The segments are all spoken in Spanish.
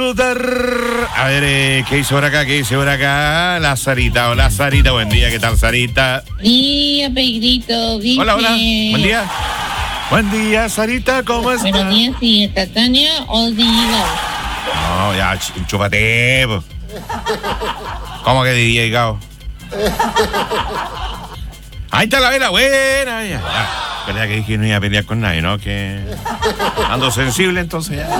A ver, ¿qué hizo por acá? ¿Qué hizo por acá? La Sarita. Hola, Sarita. Buen día. ¿Qué tal, Sarita? Día, Pedrito. ¿Viste? Hola. Buen día. Buen día, Sarita. ¿Cómo estás? Buenos días, sí. ¿Está Tania o DJ? No, ya, chúpate. Po. ¿Cómo que DJ Gao? Ahí está la vela. Buena. Ya. Pelea que dije que no iba a pelear con nadie, ¿no? Que ando sensible, entonces ya.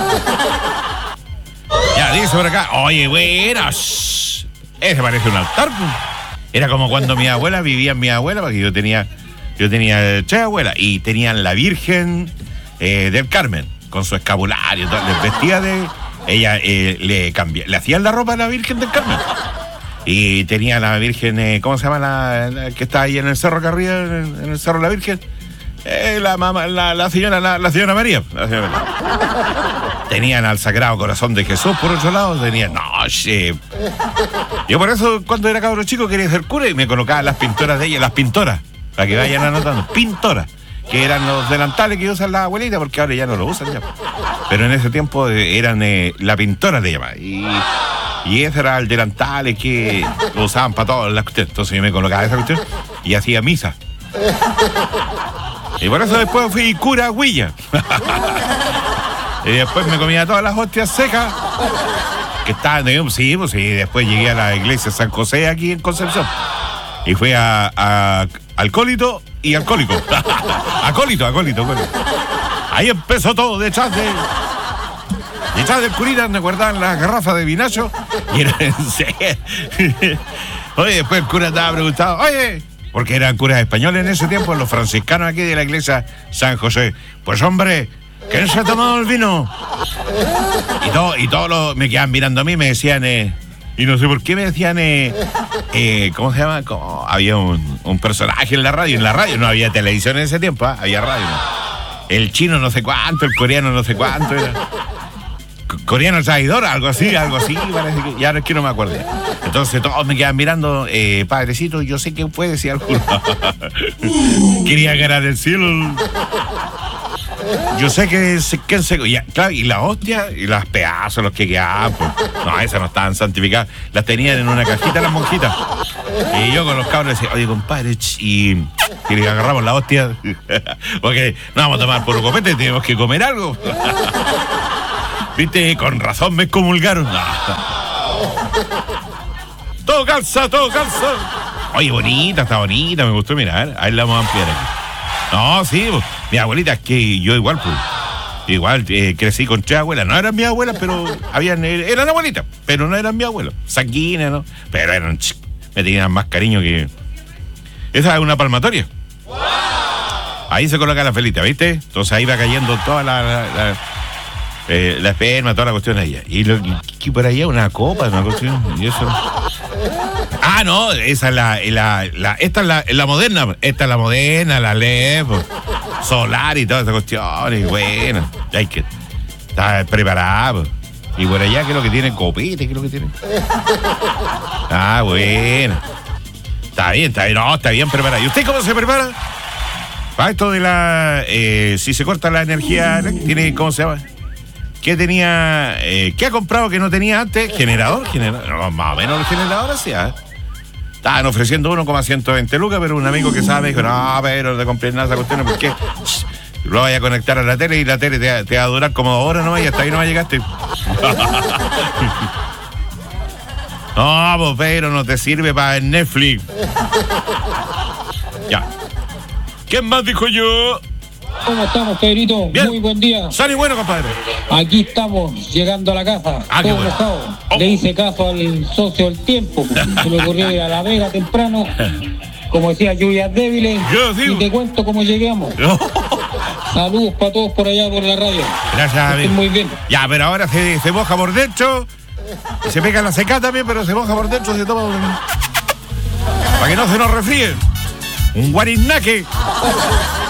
Ya, dice por acá. Oye, buena. Ese parece un altar. Pues. Era como cuando mi abuela vivía en mi abuela, porque yo tenía 3 abuelas y tenían la Virgen del Carmen con su escapulario, les vestía de. Ella le hacían la ropa a la Virgen del Carmen. Y tenía la Virgen, ¿cómo se llama la que está ahí en el cerro acá arriba, en el cerro la Virgen? La señora María. Tenían al Sagrado Corazón de Jesús por otro lado. Tenían, yo por eso cuando era cabro chico quería ser cura y me colocaba las pintoras de ella, las pintoras, para que vayan anotando, pintoras, que eran los delantales que usan las abuelitas, porque ahora ya no lo usan ya. Pero en ese tiempo eran la pintora de ella. Y ese era el delantal que lo usaban para todas las cuestiones. Entonces yo me colocaba esa cuestión y hacía misa. Y por eso después fui cura huilla. Y después me comía todas las hostias secas que estaban, sí, y después llegué a la iglesia San José aquí en Concepción. Y fui a alcohólico y alcohólico. Acólito. Ahí empezó todo, detrás del curita me guardaban las garrafas de vinacho. Y era en serio. Oye, después el cura estaba preguntado, porque eran curas españoles en ese tiempo, los franciscanos aquí de la iglesia San José. Pues hombre, ¿quién se ha tomado el vino? Y todos me quedaban mirando a mí, me decían, y no sé por qué me decían, ¿cómo se llama? Había un personaje en la radio no había televisión en ese tiempo, había radio, ¿no? El chino no sé cuánto, el coreano no sé cuánto era. Coreano traidor, algo así, parece que ya es que no me acuerdo. Entonces todos me quedan mirando, padrecito, yo sé que puede decir algo. Quería ganar el cielo. Yo sé que claro, y la hostia y las pedazos, los que quedaban, pues, no, esas no estaban santificadas, las tenían en una cajita las monjitas. Y yo con los cabros decía, oye compadre, y le agarramos la hostia, porque no vamos a tomar por un copete, tenemos que comer algo. Viste, con razón me excomulgaron. Todo calza. Oye, está bonita, me gustó mirar. Ahí la vamos a ampliar aquí. No, sí, pues, mi abuelita, es que yo igual, crecí con 3 abuelas. No eran mis abuelas, pero eran abuelitas, pero no eran mis abuelas. Sanguíneas, ¿no? Pero me tenían más cariño que. Esa es una palmatoria. Ahí se coloca la felita, ¿viste? Entonces ahí va cayendo toda la esperma, toda la cuestión allá. Y por allá una copa, una cuestión. Y eso. No, esa es esta es la moderna. Esta es la moderna, la LED, solar y toda esa cuestión. Y bueno, hay que estar preparado. Y por allá, ¿qué es lo que tiene? Copete, ¿qué es lo que tiene? Bueno. Está bien preparado. ¿Y usted cómo se prepara? Para esto de si se corta la energía, tiene, ¿cómo se llama? ¿Qué tenía? ¿Qué ha comprado que no tenía antes? ¿Generador? No, más o menos el generador hacía. Estaban ofreciendo 1,120 lucas, pero un amigo que sabe dijo, no, pero no te compré nada de esas cuestiones, porque lo vaya a conectar a la tele y la tele te va a durar como 2 horas, ¿no? Y hasta ahí no llegaste. No, pues, pero no te sirve para el Netflix. Ya. ¿Quién más dijo yo? ¿Cómo estamos, Pedrito? Bien. Muy buen día. Sani, bueno, compadre. Aquí estamos, llegando a la casa. Qué todo bueno. mojado. Le hice caso al socio del tiempo. Se me ocurrió ir a La Vega temprano. Como decía, lluvias débiles. Y te cuento cómo llegamos. Saludos para todos por allá por la radio. Gracias, amigo. Muy bien. Ya, pero ahora se moja por dentro. Se pega la seca también, pero se moja por dentro. Se toma para que no se nos resfríe. Un guarinaque.